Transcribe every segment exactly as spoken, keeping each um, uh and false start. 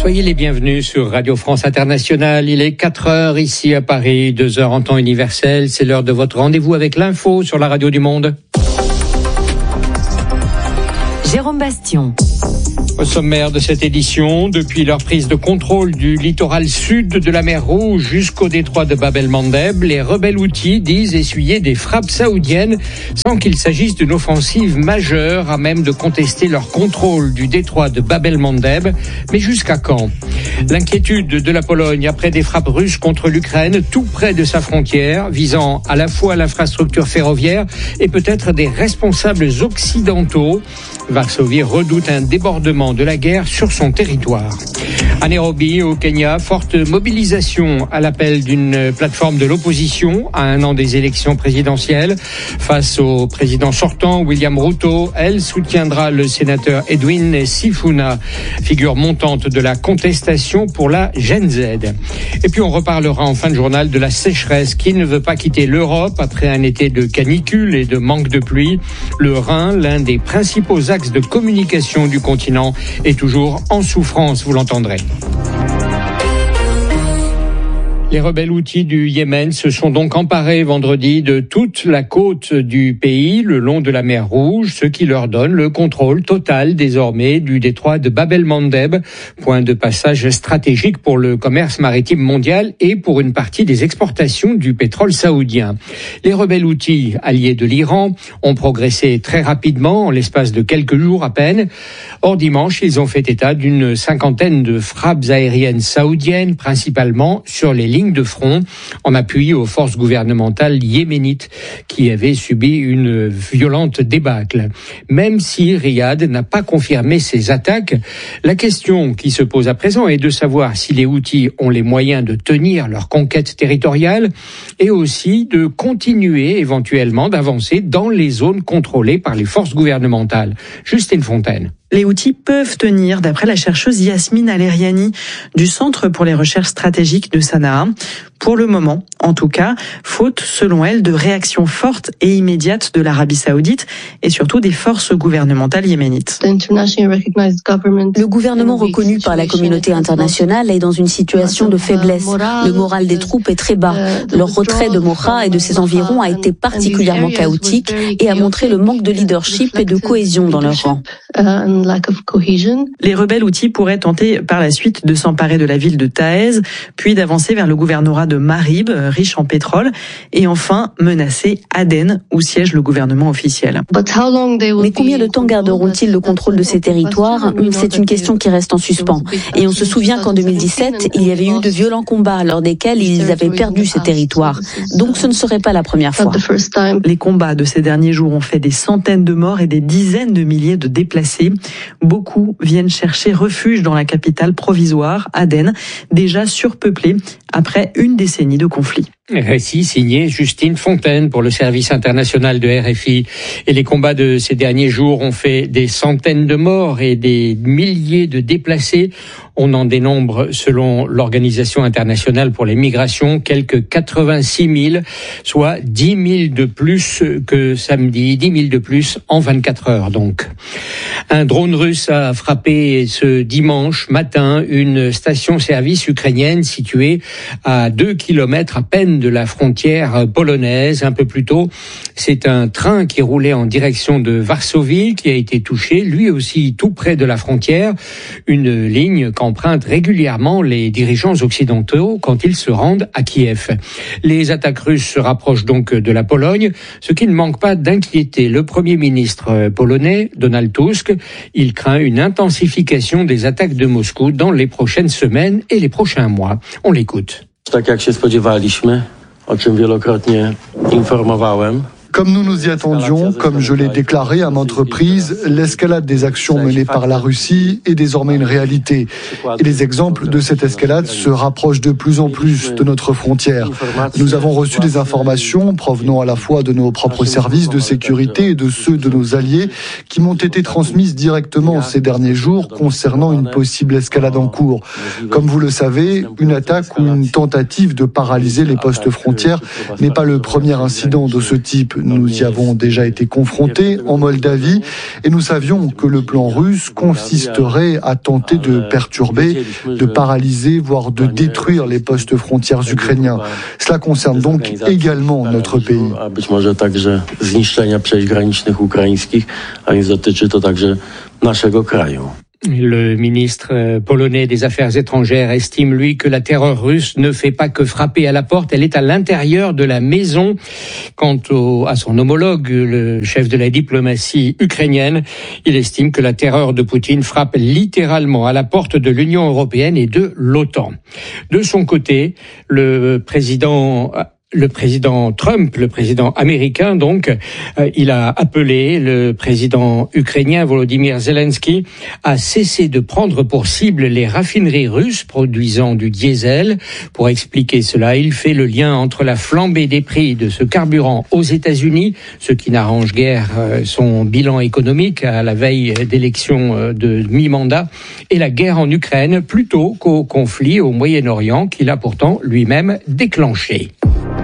Soyez les bienvenus sur Radio France Internationale. Il est quatre heures ici à Paris, deux heures en temps universel. C'est l'heure de votre rendez-vous avec l'info sur la radio du monde. Jérôme Bastion. Au sommaire de cette édition, depuis leur prise de contrôle du littoral sud de la mer Rouge jusqu'au détroit de Bab el-Mandeb, les rebelles houthis disent essuyer des frappes saoudiennes sans qu'il s'agisse d'une offensive majeure à même de contester leur contrôle du détroit de Bab el-Mandeb. Mais jusqu'à quand ? L'inquiétude de la Pologne après des frappes russes contre l'Ukraine tout près de sa frontière, visant à la fois l'infrastructure ferroviaire et peut-être des responsables occidentaux. Varsovie redoute un débordement de la guerre sur son territoire. À Nairobi, au Kenya, forte mobilisation à l'appel d'une plateforme de l'opposition à un an des élections présidentielles. Face au président sortant, William Ruto, elle soutiendra le sénateur Edwin Sifuna, figure montante de la contestation pour la Gen Z. Et puis on reparlera en fin de journal de la sécheresse qui ne veut pas quitter l'Europe après un été de canicule et de manque de pluie. Le Rhin, l'un des principaux axes de communication du continent, est toujours en souffrance, vous l'entendrez. Les rebelles houthis du Yémen se sont donc emparés vendredi de toute la côte du pays, le long de la mer Rouge, ce qui leur donne le contrôle total désormais du détroit de Bab el-Mandeb, point de passage stratégique pour le commerce maritime mondial et pour une partie des exportations du pétrole saoudien. Les rebelles houthis, alliés de l'Iran, ont progressé très rapidement en l'espace de quelques jours à peine. Or, dimanche, ils ont fait état d'une cinquantaine de frappes aériennes saoudiennes, principalement sur les lignes de front, en appui aux forces gouvernementales yéménites qui avaient subi une violente débâcle. Même si Riyad n'a pas confirmé ces attaques, la question qui se pose à présent est de savoir si les Houthis ont les moyens de tenir leur conquête territoriale et aussi de continuer éventuellement d'avancer dans les zones contrôlées par les forces gouvernementales. Justine Fontaine. Les Houthis peuvent tenir, d'après la chercheuse Yasmine Aleriani du Centre pour les recherches stratégiques de Sanaa. Pour le moment, en tout cas, faute, selon elle, de réactions fortes et immédiates de l'Arabie Saoudite et surtout des forces gouvernementales yéménites. Le gouvernement reconnu par la communauté internationale est dans une situation de faiblesse. Le moral des troupes est très bas. Leur retrait de Mocha et de ses environs a été particulièrement chaotique et a montré le manque de leadership et de cohésion dans leur rang. Les rebelles houthis pourraient tenter par la suite de s'emparer de la ville de Taez, puis d'avancer vers le gouvernorat de Marib, riche en pétrole, et enfin menacer Aden, où siège le gouvernement officiel. Mais combien de temps garderont-ils le contrôle de ces territoires ? C'est une question qui reste en suspens. Et on se souvient qu'en deux mille dix-sept, il y avait eu de violents combats lors desquels ils avaient perdu ces territoires. Donc ce ne serait pas la première fois. Les combats de ces derniers jours ont fait des centaines de morts et des dizaines de milliers de déplacés. Beaucoup viennent chercher refuge dans la capitale provisoire, Aden, déjà surpeuplée après une décennie de conflit. Récit signé Justine Fontaine pour le service international de R F I. Et les combats de ces derniers jours ont fait des centaines de morts et des milliers de déplacés. On en dénombre, selon l'Organisation internationale pour les migrations, quelques quatre-vingt-six mille, soit dix mille de plus que samedi, dix mille de plus en vingt-quatre heures donc. Un drone russe a frappé ce dimanche matin une station-service ukrainienne située à deux kilomètres à peine de la frontière polonaise. Un peu plus tôt, c'est un train qui roulait en direction de Varsovie qui a été touché, lui aussi tout près de la frontière, une ligne qu'empruntent régulièrement les dirigeants occidentaux quand ils se rendent à Kiev. Les attaques russes se rapprochent donc de la Pologne, ce qui ne manque pas d'inquiéter le Premier ministre polonais, Donald Tusk. Il craint une intensification des attaques de Moscou dans les prochaines semaines et les prochains mois. On l'écoute. Tak jak się spodziewaliśmy, o czym wielokrotnie informowałem. Comme nous nous y attendions, comme je l'ai déclaré à maintes reprises, l'escalade des actions menées par la Russie est désormais une réalité. Et les exemples de cette escalade se rapprochent de plus en plus de notre frontière. Nous avons reçu des informations provenant à la fois de nos propres services de sécurité et de ceux de nos alliés qui m'ont été transmises directement ces derniers jours concernant une possible escalade en cours. Comme vous le savez, une attaque ou une tentative de paralyser les postes frontières n'est pas le premier incident de ce type Nous y avons déjà été confrontés en Moldavie et nous savions que le plan russe consisterait à tenter de perturber, de paralyser, voire de détruire les postes frontières ukrainiens. Cela concerne donc également notre pays. Le ministre polonais des Affaires étrangères estime, lui, que la terreur russe ne fait pas que frapper à la porte, elle est à l'intérieur de la maison. Quant au, à son homologue, le chef de la diplomatie ukrainienne, il estime que la terreur de Poutine frappe littéralement à la porte de l'Union européenne et de l'OTAN. De son côté, le président... Le président Trump, le président américain, donc, euh, il a appelé le président ukrainien Volodymyr Zelensky à cesser de prendre pour cible les raffineries russes produisant du diesel. Pour expliquer cela, il fait le lien entre la flambée des prix de ce carburant aux États-Unis, ce qui n'arrange guère euh, son bilan économique à la veille d'élections euh, de mi-mandat, et la guerre en Ukraine, plutôt qu'au conflit au Moyen-Orient qu'il a pourtant lui-même déclenché.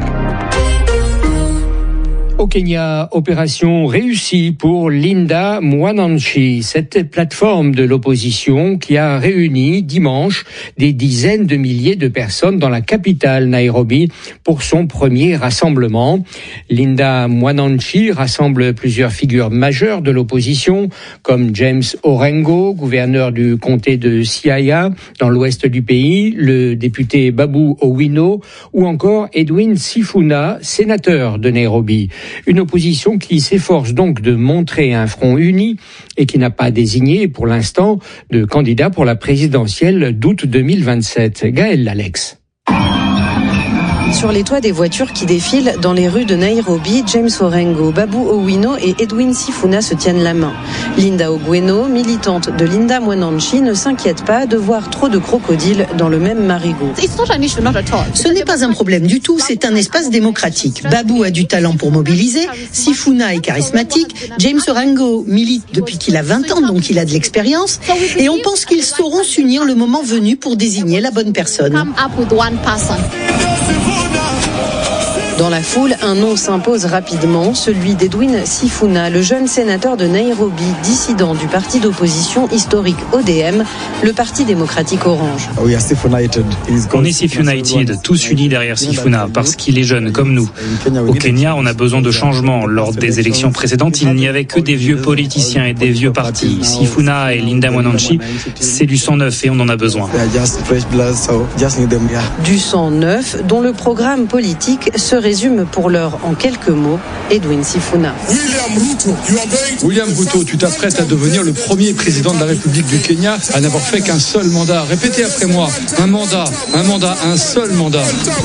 Au Kenya, opération réussie pour Linda Mwananchi, cette plateforme de l'opposition qui a réuni dimanche des dizaines de milliers de personnes dans la capitale Nairobi pour son premier rassemblement. Linda Mwananchi rassemble plusieurs figures majeures de l'opposition comme James Orengo, gouverneur du comté de Siaya dans l'ouest du pays, le député Babu Owino ou encore Edwin Sifuna, sénateur de Nairobi. Une opposition qui s'efforce donc de montrer un front uni et qui n'a pas désigné pour l'instant de candidat pour la présidentielle d'août deux mille vingt-sept. Gaël Lalex. Sur les toits des voitures qui défilent dans les rues de Nairobi, James Orengo, Babu Owino et Edwin Sifuna se tiennent la main. Linda Ogweno, militante de Linda Mwananchi, ne s'inquiète pas de voir trop de crocodiles dans le même marigot. Ce n'est pas un problème du tout, c'est un espace démocratique. Babu a du talent pour mobiliser, Sifuna est charismatique, James Orengo milite depuis qu'il a vingt ans, donc il a de l'expérience, et on pense qu'ils sauront s'unir le moment venu pour désigner la bonne personne. Dans la foule, un nom s'impose rapidement, celui d'Edwin Sifuna, le jeune sénateur de Nairobi, dissident du parti d'opposition historique O D M, le Parti démocratique orange. On est Sifuna United, tous unis derrière Sifuna, parce qu'il est jeune comme nous. Au Kenya, on a besoin de changements. Lors des élections précédentes, il n'y avait que des vieux politiciens et des vieux partis. Sifuna et Linda Mwananchi, c'est du sang neuf et on en a besoin. Du sang neuf, dont le programme politique serait résume pour l'heure en quelques mots Edwin Sifuna. William Ruto, tu t'apprêtes à devenir le premier président de la République du Kenya à n'avoir fait qu'un seul mandat. Répétez après moi, un mandat, un mandat, un seul mandat.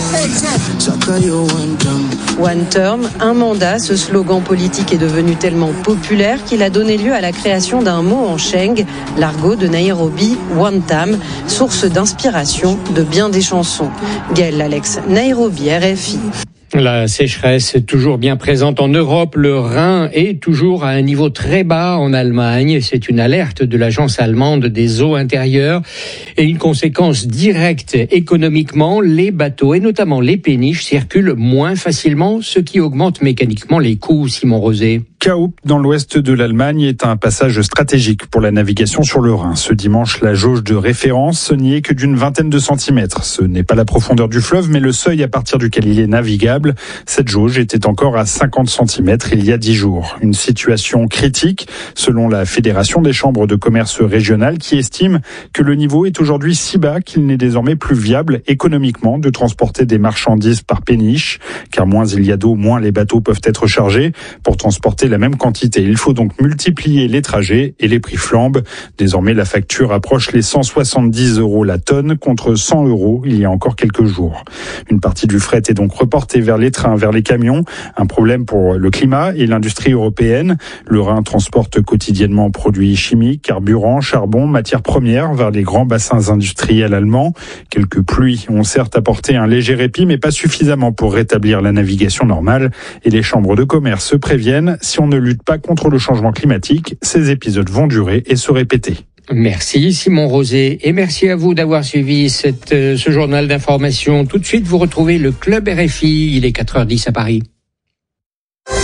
One term, un mandat, ce slogan politique est devenu tellement populaire qu'il a donné lieu à la création d'un mot en sheng, l'argot de Nairobi, one tam, source d'inspiration de bien des chansons. Gaël Alex, Nairobi, R F I. La sécheresse est toujours bien présente en Europe. Le Rhin est toujours à un niveau très bas en Allemagne. C'est une alerte de l'agence allemande des eaux intérieures et une conséquence directe économiquement. Les bateaux et notamment les péniches circulent moins facilement, ce qui augmente mécaniquement les coûts. Simon Rosé. Kaup, dans l'ouest de l'Allemagne, est un passage stratégique pour la navigation sur le Rhin. Ce dimanche, la jauge de référence n'y est que d'une vingtaine de centimètres. Ce n'est pas la profondeur du fleuve, mais le seuil à partir duquel il est navigable. Cette jauge était encore à cinquante centimètres il y a dix jours. Une situation critique, selon la Fédération des chambres de commerce régionales, qui estime que le niveau est aujourd'hui si bas qu'il n'est désormais plus viable économiquement de transporter des marchandises par péniche. Car moins il y a d'eau, moins les bateaux peuvent être chargés. Pour transporter la même quantité, il faut donc multiplier les trajets et les prix flambent. Désormais, la facture approche les cent soixante-dix euros la tonne contre cent euros il y a encore quelques jours. Une partie du fret est donc reportée vers les trains, vers les camions. Un problème pour le climat et l'industrie européenne. Le Rhin transporte quotidiennement produits chimiques, carburants, charbon, matières premières vers les grands bassins industriels allemands. Quelques pluies ont certes apporté un léger répit, mais pas suffisamment pour rétablir la navigation normale. Et les chambres de commerce se préviennent, si on ne lutte pas contre le changement climatique, ces épisodes vont durer et se répéter. Merci Simon Rosé et merci à vous d'avoir suivi cette, euh, ce journal d'information. Tout de suite, vous retrouvez le Club R F I, il est quatre heures dix à Paris.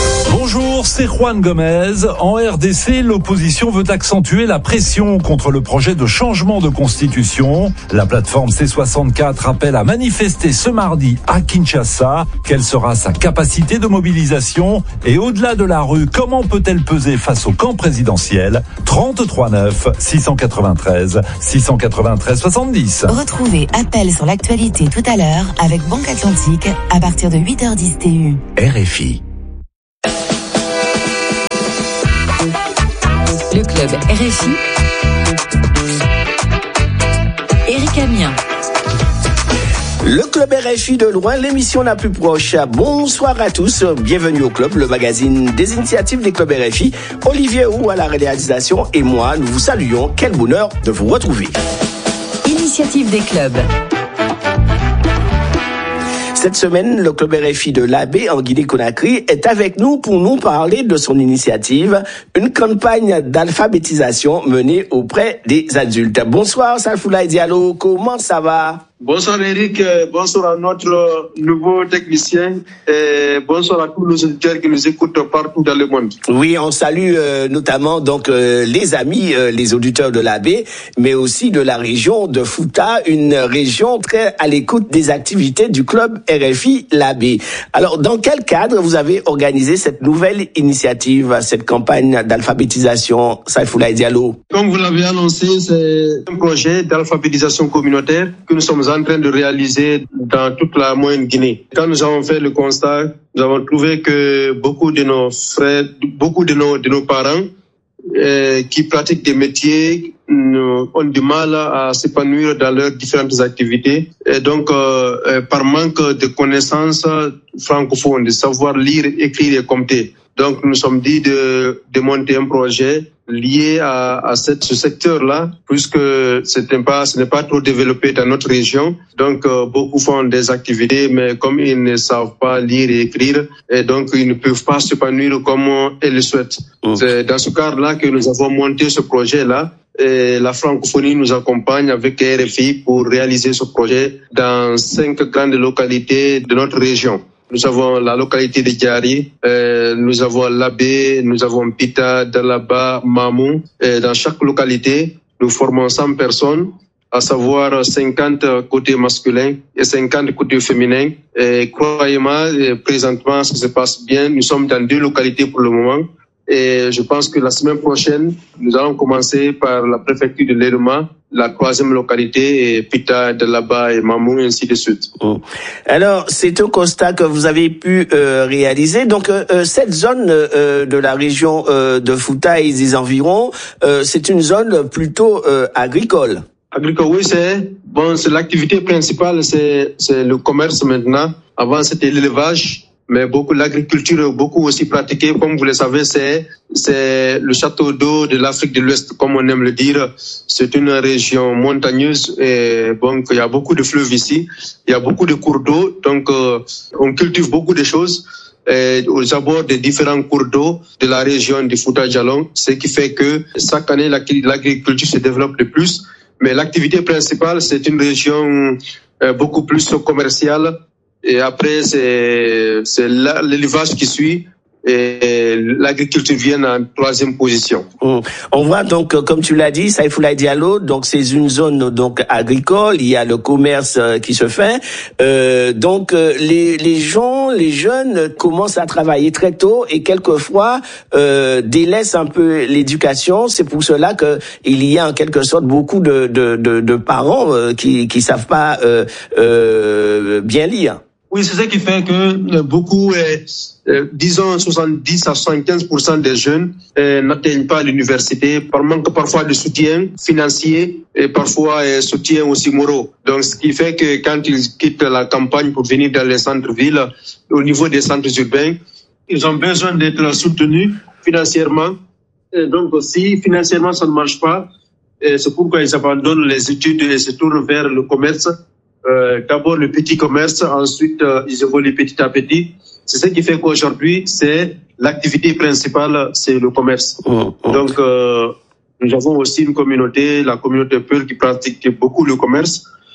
Bonjour, c'est Juan Gomez. En R D C, l'opposition veut accentuer la pression contre le projet de changement de constitution. La plateforme C soixante-quatre appelle à manifester ce mardi à Kinshasa. Quelle sera sa capacité de mobilisation? Et au-delà de la rue, comment peut-elle peser face au camp présidentiel? trente-trois neuf, six cent quatre-vingt-treize, six cent quatre-vingt-treize soixante-dix. Retrouvez Appel sur l'actualité tout à l'heure avec Banque Atlantique à partir de huit heures dix T U. R F I. Le club R F I. Éric Amien. Le club R F I de loin, l'émission la plus proche. Bonsoir à tous, bienvenue au club, le magazine des initiatives des clubs R F I. Olivier Roux à la réalisation et moi, nous vous saluons. Quel bonheur de vous retrouver. Initiative des clubs. Cette semaine, le club R F I de l'Abbé en Guinée-Conakry est avec nous pour nous parler de son initiative, une campagne d'alphabétisation menée auprès des adultes. Bonsoir Salfoulaye Diallo, comment ça va? Bonsoir Eric, bonsoir à notre nouveau technicien et bonsoir à tous nos auditeurs qui nous écoutent partout dans le monde. Oui, on salue euh, notamment donc euh, les amis, euh, les auditeurs de l'A B, mais aussi de la région de Fouta, une région très à l'écoute des activités du club R F I l'A B. Alors, dans quel cadre vous avez organisé cette nouvelle initiative, cette campagne d'alphabétisation, Salfoulaye Diallo? Comme vous l'avez annoncé, c'est un projet d'alphabétisation communautaire que nous sommes en train de réaliser dans toute la moyenne Guinée. Quand nous avons fait le constat, nous avons trouvé que beaucoup de nos frères, beaucoup de nos, de nos parents euh, qui pratiquent des métiers euh, ont du mal à s'épanouir dans leurs différentes activités. Et donc, euh, euh, par manque de connaissances francophones, de savoir lire, écrire et compter. Donc, nous nous sommes dit de, de monter un projet lié à, à cette, ce secteur-là, puisque c'était pas, ce n'est pas trop développé dans notre région. Donc, euh, beaucoup font des activités, mais comme ils ne savent pas lire et écrire, et donc ils ne peuvent pas s'épanouir comme ils le souhaitent. Mmh. C'est dans ce cadre-là que nous avons monté ce projet-là. Et la francophonie nous accompagne avec R F I pour réaliser ce projet dans cinq grandes localités de notre région. Nous avons la localité de Diari, euh, nous avons l'Abbé, nous avons Pita, Dalaba, Mamou. Et dans chaque localité, nous formons cent personnes, à savoir cinquante côtés masculins et cinquante côtés féminins. Et croyez-moi, présentement, ça se passe bien. Nous sommes dans deux localités pour le moment. Et je pense que la semaine prochaine, nous allons commencer par la préfecture de l'Elma, la troisième localité, et Pita, Dalaba et Mamou, ainsi de suite. Alors, c'est un constat que vous avez pu euh, réaliser. Donc, euh, cette zone euh, de la région euh, de Fouta et des environs, euh, c'est une zone plutôt euh, agricole. Agricole, oui, c'est bon. C'est l'activité principale, c'est c'est le commerce maintenant. Avant, c'était l'élevage. Mais beaucoup l'agriculture, beaucoup aussi pratiquée, comme vous le savez, c'est c'est le château d'eau de l'Afrique de l'Ouest, comme on aime le dire. C'est une région montagneuse et donc il y a beaucoup de fleuves ici, il y a beaucoup de cours d'eau, donc euh, on cultive beaucoup de choses et aux abords des différents cours d'eau de la région du Fouta Djallon, ce qui fait que chaque année l'agriculture se développe de plus. Mais l'activité principale, c'est une région euh, beaucoup plus commerciale. Et après, c'est, c'est l'élevage qui suit et l'agriculture vient en troisième position. Mmh. On voit donc, comme tu l'as dit, Salfoulaye Diallo, donc c'est une zone donc agricole, il y a le commerce qui se fait. Euh, donc les, les gens, les jeunes commencent à travailler très tôt et quelquefois euh, délaissent un peu l'éducation. C'est pour cela que il y a en quelque sorte beaucoup de, de, de, de parents euh, qui qui savent pas euh, euh, bien lire. Oui, c'est ça qui fait que beaucoup, euh, euh, disons soixante-dix à soixante-quinze pour cent des jeunes euh, n'atteignent pas l'université par manque parfois de soutien financier et parfois euh, soutien aussi moraux. Donc, ce qui fait que quand ils quittent la campagne pour venir dans les centres-villes, au niveau des centres urbains, ils ont besoin d'être soutenus financièrement. Et donc, si financièrement ça ne marche pas, c'est pourquoi ils abandonnent les études et se tournent vers le commerce. Euh, d'abord le petit commerce, ensuite euh, ils évoluent petit à petit. C'est ce qui fait qu'aujourd'hui, c'est l'activité principale, c'est le commerce. Mmh, mmh. Donc, euh, nous avons aussi une communauté, la communauté Peul, qui pratique beaucoup le commerce.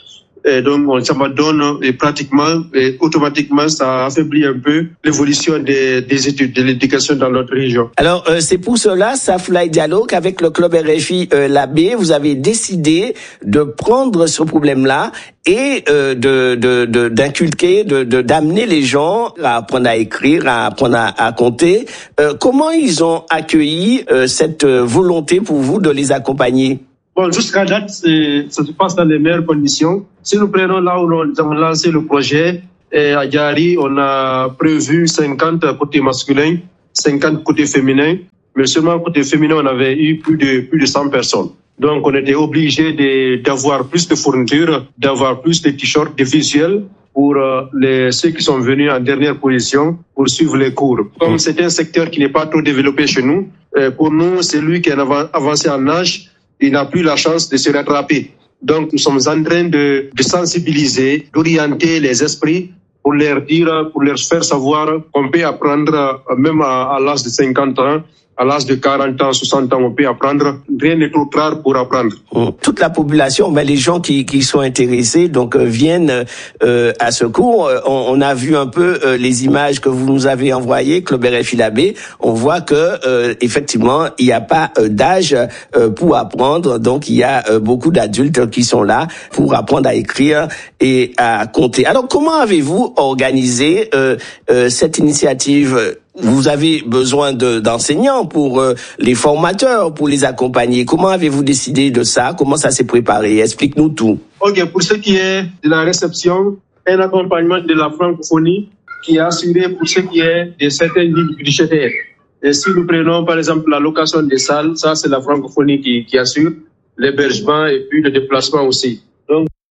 Et donc, on s'abandonne et pratiquement, et automatiquement, ça affaiblit un peu l'évolution des, des études, de l'éducation dans notre région. Alors, euh, c'est pour cela, Safoulaye Diallo, qu'avec le club R F I euh, Labé, vous avez décidé de prendre ce problème-là et euh, de, de, de, d'inculquer, de, de, d'amener les gens à apprendre à écrire, à apprendre à, à compter. Euh, comment ils ont accueilli euh, cette volonté pour vous de les accompagner? Bon, jusqu'à date, c'est, ça se passe dans les meilleures conditions. Si nous prenons là où nous avons lancé le projet, et à Yari, on a prévu cinquante côté masculin, cinquante côté féminin, mais seulement côté féminin, on avait eu plus de plus de cent personnes. Donc, on était obligé de, d'avoir plus de fournitures, d'avoir plus de t-shirts, de visuels pour euh, les, ceux qui sont venus en dernière position pour suivre les cours. Comme c'est un secteur qui n'est pas trop développé chez nous, euh, pour nous, c'est lui qui a avancé en âge, il n'a plus la chance de se rattraper. Donc, nous sommes en train de, de sensibiliser, d'orienter les esprits pour leur dire, pour leur faire savoir qu'on peut apprendre même à, à l'âge de cinquante ans, à l'âge de quarante ans, soixante ans, on peut apprendre. Rien n'est trop tard pour apprendre. Toute la population, mais les gens qui, qui sont intéressés, donc euh, viennent euh, à ce cours. On, on a vu un peu euh, les images que vous nous avez envoyées, Club R F I Labé. On voit que euh, effectivement, il n'y a pas euh, d'âge euh, pour apprendre. Donc, il y a euh, beaucoup d'adultes qui sont là pour apprendre à écrire et à compter. Alors, comment avez-vous organisé euh, euh, cette initiative? Vous avez besoin de, d'enseignants pour euh, les formateurs, pour les accompagner. Comment avez-vous décidé de ça? Comment ça s'est préparé? Explique-nous tout. Ok, pour ce qui est de la réception, un accompagnement de la francophonie qui est assuré pour ce qui est de certaines lignes budgétaires. Et si nous prenons par exemple la location des salles, ça c'est la francophonie qui, qui assure l'hébergement et puis le déplacement aussi. Donc